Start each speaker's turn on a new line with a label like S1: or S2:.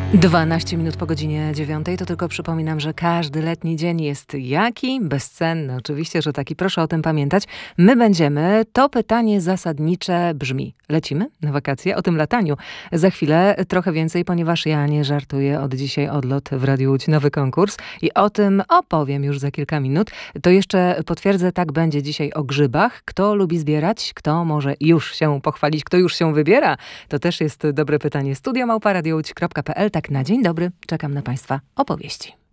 S1: 12 minut po godzinie 9. To tylko przypominam, że każdy letni dzień jest jaki? Bezcenny. Oczywiście, że taki. Proszę o tym pamiętać. My będziemy. To pytanie zasadnicze brzmi. Lecimy na wakacje? O tym lataniu za chwilę trochę więcej, ponieważ ja nie żartuję. Od dzisiaj odlot w Radiu Łódź, nowy konkurs. I o tym opowiem już za kilka minut. To jeszcze potwierdzę, tak będzie dzisiaj o grzybach. Kto lubi zbierać? Kto może już się pochwalić? Kto już się wybiera? To też jest dobre pytanie. Studio@radiołódź.pl. Tak na dzień dobry. Czekam na Państwa opowieści.